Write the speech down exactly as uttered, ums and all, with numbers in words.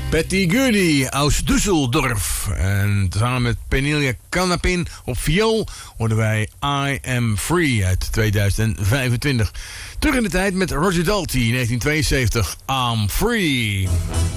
Patty Gurdy uit Düsseldorf. En samen met Penelia Canapin op viool hoorden wij I Am Free uit tweeduizend vijfentwintig. Terug in de tijd met Roger Daltrey, negentien tweeënzeventig. I'm Free.